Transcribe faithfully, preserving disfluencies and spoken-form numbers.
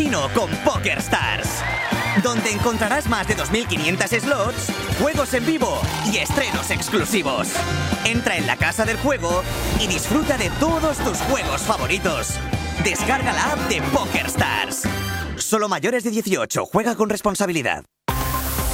con PokerStars, donde encontrarás más de dos mil quinientos slots, juegos en vivo y estrenos exclusivos. Entra en la casa del juego y disfruta de todos tus juegos favoritos. Descarga la app de PokerStars. Solo mayores de dieciocho. Juega con responsabilidad.